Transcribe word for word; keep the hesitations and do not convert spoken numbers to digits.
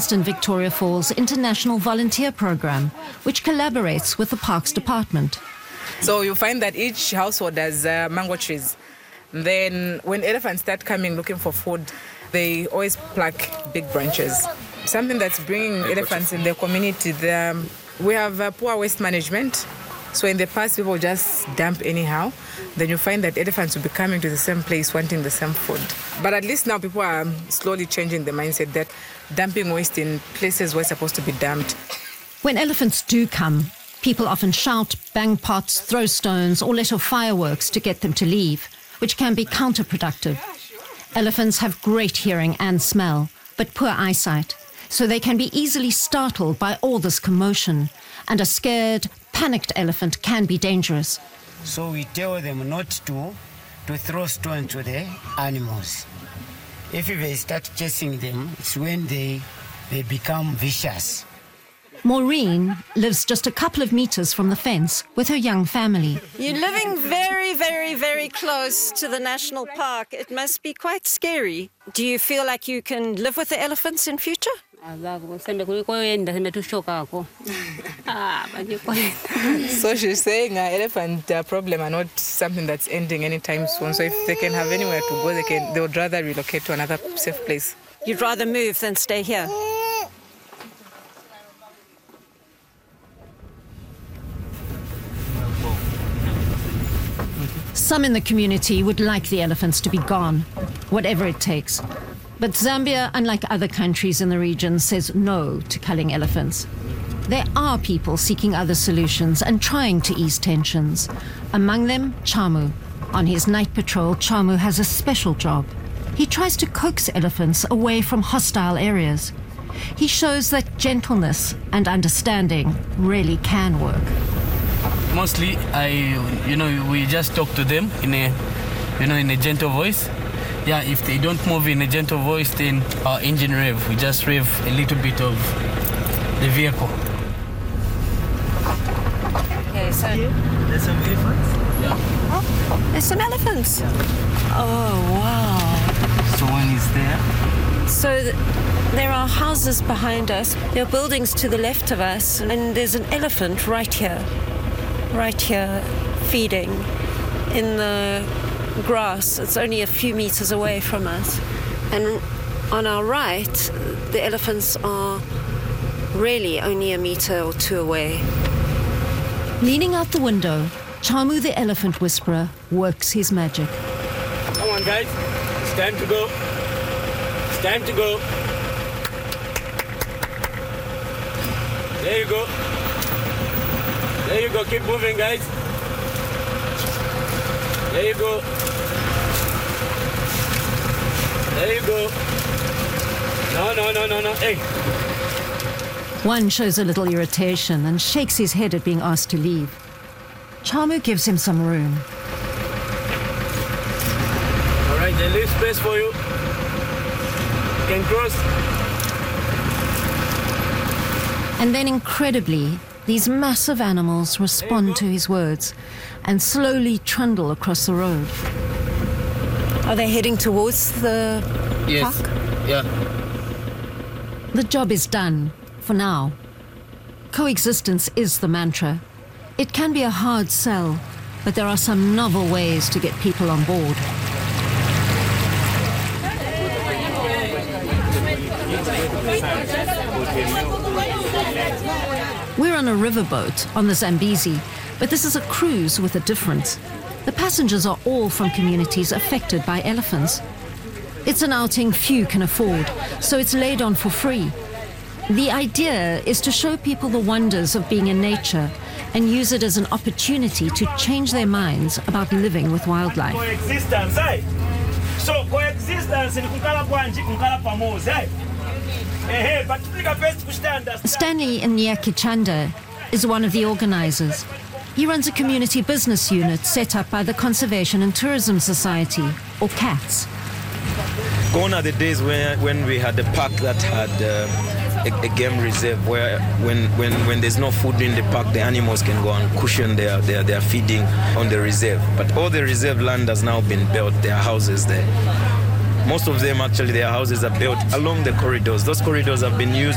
Western Victoria Falls International Volunteer Program, which collaborates with the Parks Department. So you find that each household has uh, mango trees. Then when elephants start coming looking for food, they always pluck big branches. Something that's bringing elephants in the community, the, um, we have uh, poor waste management. So in the past, people just dump anyhow. Then you find that elephants will be coming to the same place wanting the same food. But at least now people are slowly changing the mindset that dumping waste in places where it's supposed to be dumped. When elephants do come, people often shout, bang pots, throw stones, or let off fireworks to get them to leave, which can be counterproductive. Elephants have great hearing and smell, but poor eyesight, so they can be easily startled by all this commotion, and a scared, panicked elephant can be dangerous. So we tell them not to, to throw stones to the animals. If they start chasing them, it's when they, they become vicious. Maureen lives just a couple of meters from the fence with her young family. You're living very, very, very close to the national park. It must be quite scary. Do you feel like you can live with the elephants in future? So she's saying uh, elephant uh, problem are not something that's ending anytime soon. So if they can have anywhere to go, they can. They would rather relocate to another safe place. You'd rather move than stay here? Some in the community would like the elephants to be gone, whatever it takes. But Zambia, unlike other countries in the region, says no to culling elephants. There are people seeking other solutions and trying to ease tensions. Among them, Chamu. On his night patrol, Chamu has a special job. He tries to coax elephants away from hostile areas. He shows that gentleness and understanding really can work. Mostly, I, you know, we just talk to them in a, you know, in a gentle voice. Yeah, if they don't move in a gentle voice, then our engine rev, we just rev a little bit of the vehicle. Okay, so There's some elephants? Yeah. oh, there's some elephants. Oh, wow. So one is there. So th- there are houses behind us, there are buildings to the left of us, and there's an elephant right here, right here, feeding in the grass. It's only a few meters away from us. And on our right, the elephants are really only a meter or two away. Leaning out the window, Chamu the elephant whisperer works his magic. Come on, guys. It's time to go. It's time to go. There you go. There you go. Keep moving, guys. There you go. There you go. No, no, no, no, no. Hey. One shows a little irritation and shakes his head at being asked to leave. Chamu gives him some room. All right, they leave space for you. You can cross. And then incredibly, these massive animals respond to his words and slowly trundle across the road. Are they heading towards the Yes. park? Yeah. The job is done, for now. Coexistence is the mantra. It can be a hard sell, but there are some novel ways to get people on board. We're on a riverboat on the Zambezi, but this is a cruise with a difference. The passengers are all from communities affected by elephants. It's an outing few can afford, so it's laid on for free. The idea is to show people the wonders of being in nature and use it as an opportunity to change their minds about living with wildlife. Coexistence, eh? So coexistence ni kukala kwanji, kukala pamoja, eh? Eh, but tupika first kustand. Stanley Nyakichanda is one of the organizers. He runs a community business unit set up by the Conservation and Tourism Society, or CATS. Gone are the days when, when we had a park that had uh, a, a game reserve where when, when, when there's no food in the park, the animals can go and cushion their, their, their feeding on the reserve. But all the reserve land has now been built, there are houses there. Most of them, actually, their houses are built along the corridors. Those corridors have been used